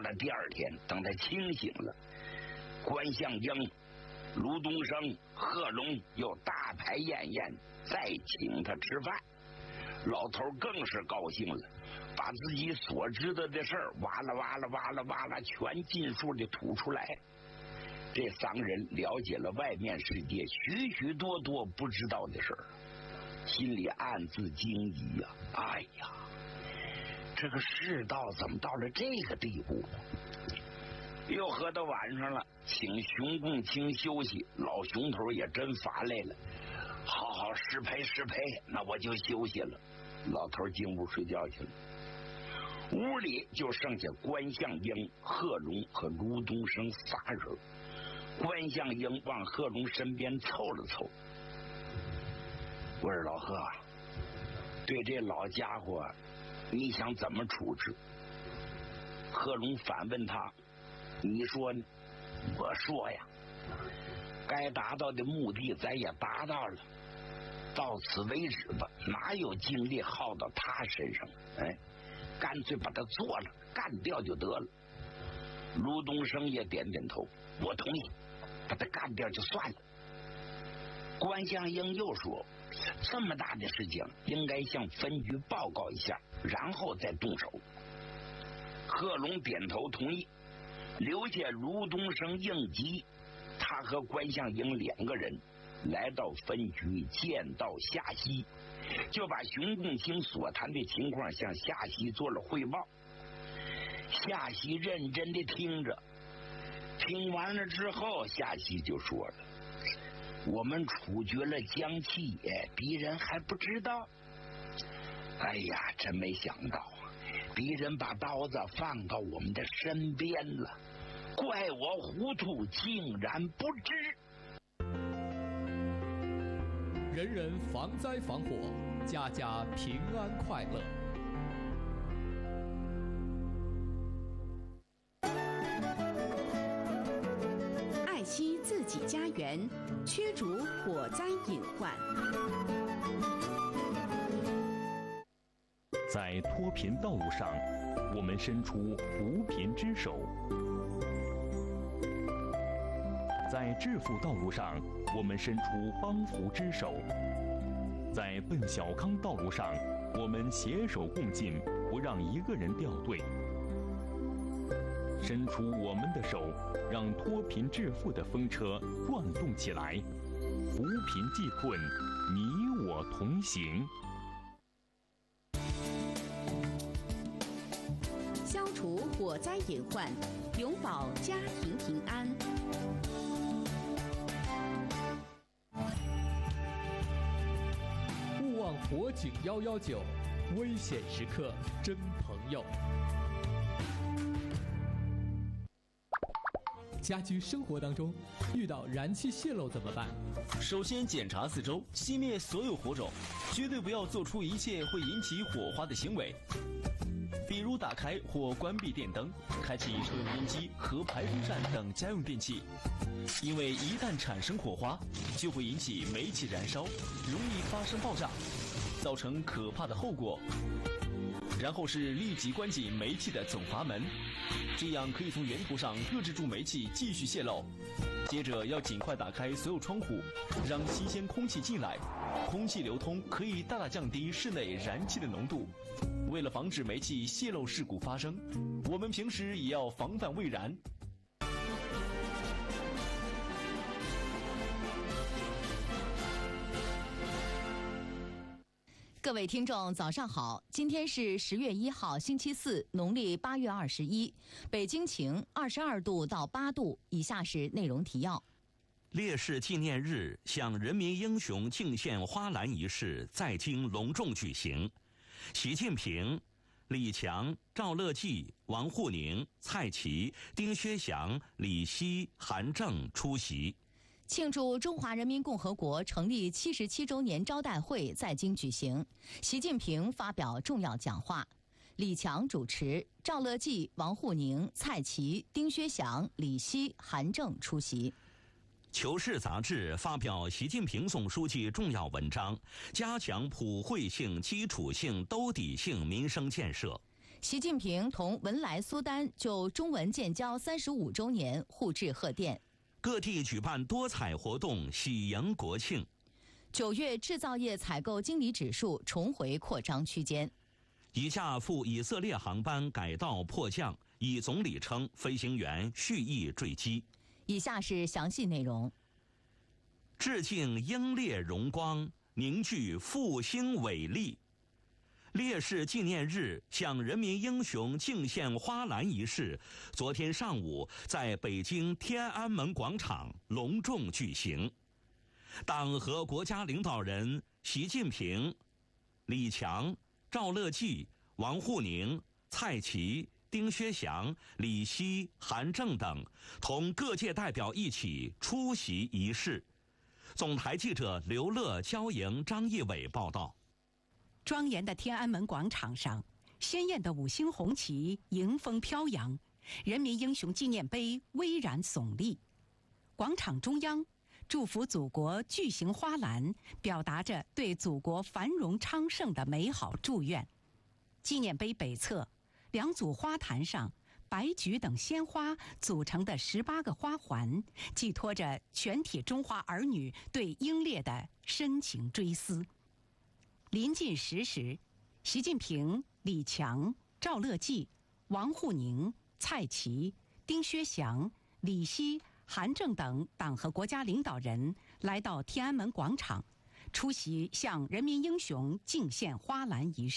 了第二天，等他清醒了，关向英、卢东升、贺龙又大排宴宴，再请他吃饭。老头更是高兴了，把自己所知道的事儿哇啦全尽数的吐出来。这3人了解了外面世界许许多多不知道的事儿，心里暗自惊疑呀！哎呀，这个世道怎么到了这个地步呢？又喝到晚上了，请熊共清休息。老熊头也真乏累了，好失陪，那我就休息了。老头进屋睡觉去了。屋里就剩下关向英、贺龙和卢东升仨人。关向英往贺龙身边凑了凑，我说老贺，对这老家伙你想怎么处置？贺龙反问他，你说呢？我说呀，该达到的目的咱也达到了，到此为止吧，哪有精力耗到他身上？干脆把他做了，干掉就得了。卢东升也点点头，我同意，把他干掉就算了。关向英又说，这么大的事情应该向分局报告一下，然后再动手。贺龙点头同意，留下卢东升应急。他和关向英2个人来到分局，见到夏曦，就把熊共清所谈的情况向夏曦做了汇报。夏曦认真的听着，听完了之后，夏曦就说了，我们处决了江七爷，敌人还不知道。哎呀，真没想到啊，敌人把刀子放到我们的身边了，怪我糊涂，竟然不知。 人人防灾防火，家家平安快乐。 爱惜自己家园，驱逐火灾隐患。 在脱贫道路上，我们伸出扶贫之手；在致富道路上，我们伸出帮扶之手；在奔小康道路上，我们携手共进，不让一个人掉队。伸出我们的手，让脱贫致富的风车转动起来，扶贫济困，你我同行。 消除火灾隐患，永保家庭平安。 勿忘火警119，危险时刻真朋友。家居生活当中遇到燃气泄漏怎么办？ 首先检查四周，熄灭所有火种，绝对不要做出一切会引起火花的行为，比如打开或关闭电灯，开启抽油烟机和排风扇等家用电器，因为一旦产生火花，就会引起煤气燃烧，容易发生爆炸，造成可怕的后果。然后是立即关紧煤气的总阀门，这样可以从源头上遏制住煤气继续泄漏。接着要尽快打开所有窗户，让新鲜空气进来，空气流通可以大大降低室内燃气的浓度。为了防止煤气泄漏事故发生，我们平时也要防范未燃。 各位听众早上好，今天是10月1号星期四，农历8月21，北京晴，22度到8度。以下是内容提要。 烈士纪念日向人民英雄敬献花篮仪式在京隆重举行，习近平、李强、赵乐际、王沪宁、蔡奇、丁薛祥、李希、韩正出席。 庆祝中华人民共和国成立77周年招待会在京举行，习近平发表重要讲话，李强主持，赵乐际、王沪宁、蔡奇、丁薛祥、李希、韩正出席。 《求是》杂志发表习近平总书记重要文章，加强普惠性、基础性、兜底性民生建设。 习近平同文莱苏丹就中文建交35周年互致贺电。 各地举办多彩活动，喜迎国庆。 9月制造业采购经理指数重回扩张区间。 一架赴以色列航班改道迫降，以总理称飞行员蓄意坠机。 以下是详细内容。 致敬英烈荣光，凝聚复兴伟力。烈士纪念日向人民英雄敬献花篮仪式，昨天上午在北京天安门广场隆重举行。党和国家领导人习近平、李强、赵乐际、王沪宁、蔡奇、丁薛祥、李希、韩正等同各界代表一起出席仪式。总台记者刘乐、焦莹、张义伟报道。 庄严的天安门广场上，鲜艳的5星红旗迎风飘扬，人民英雄纪念碑巍然耸立。广场中央，祝福祖国巨型花篮表达着对祖国繁荣昌盛的美好祝愿。纪念碑北侧，2组花坛上，白菊等鲜花组成的18个花环，寄托着全体中华儿女对英烈的深情追思。临近10时，习近平、李强、赵乐际、王沪宁、蔡奇、丁薛祥、李希、韩正等党和国家领导人来到天安门广场，出席向人民英雄敬献花篮仪式。